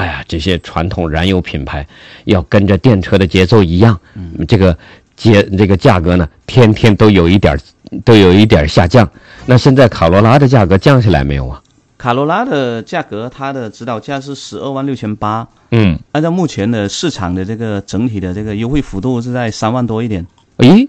哎呀，这些传统燃油品牌要跟着电车的节奏一样，这个价格呢，天天都有一点下降。那现在卡罗拉的价格降下来没有啊？ 卡罗拉的价格，它的指导价是126800，按照目前的市场的这个整体的这个优惠幅度是在3万多一点。 咦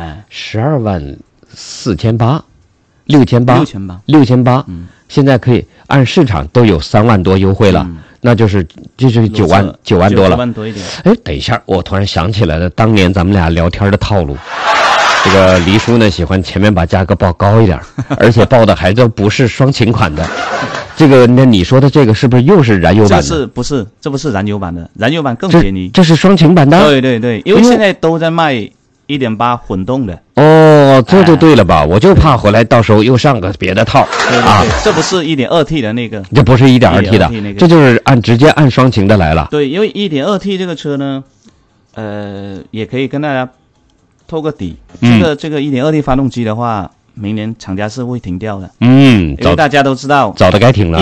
，124800，6800，6800，现在可以按市场都有3万多优惠了，那就是9万多了。 9万多一点。 哎，等一下，我突然想起来了，当年咱们俩聊天的套路。这个黎叔呢，喜欢前面把价格报高一点，而且报的还都不是双擎款的。这个，那你说的这个是不是又是燃油版的？ 这不是燃油版的，燃油版更便宜。 这是双擎版的。 对，因为现在都在卖1.8混动的。 哦，这就对了吧？我就怕回来到时候又上个别的套啊。 这不是 1.2T 的那个， 这不是 1.2T 的，这就是直接按双擎的来了。 对，因为 1.2T 这个车呢，也可以跟大家透个底，这个 1.2T 发动机的话，明年厂家是会停掉的。因为大家都知道， 早都该停了。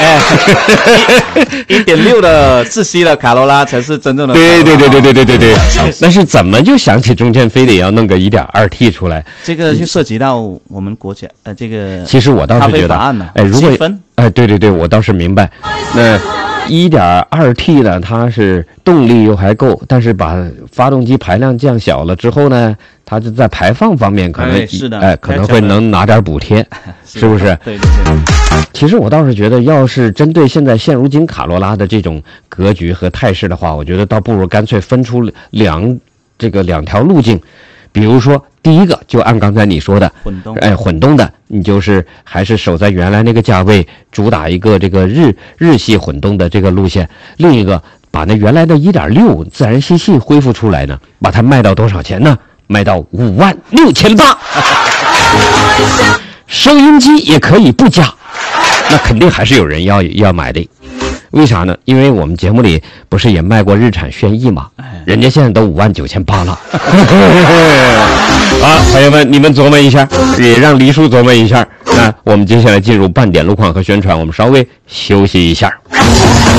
1.6的自吸的卡罗拉才是真正的。 对。但是怎么就想起中间非得要弄个 1.2T 出来？这个就涉及到我们国家这个。 其实我倒是觉得，如果对，我倒是明白。那1.2T 呢，它是动力又还够，但是把发动机排量降小了之后呢，它就在排放方面可能可能会能拿点补贴，是不是？ 对。 其实我倒是觉得，要是针对现如今卡罗拉的这种格局和态势的话，我觉得倒不如干脆分出两条路径。比如说，第一个就按刚才你说的混动的，你就是还是守在原来那个价位，主打一个这个日系混动的这个路线。另一个把那原来的1.6自然吸气恢复出来呢，把它卖到多少钱呢？卖到56800。收音机也可以不加，那肯定还是有人要买的。为啥呢？因为我们节目里不是也卖过日产轩逸嘛，人家现在都59800了。好，朋友们，你们琢磨一下，也让黎叔琢磨一下。那我们接下来进入半点路况和宣传，我们稍微休息一下。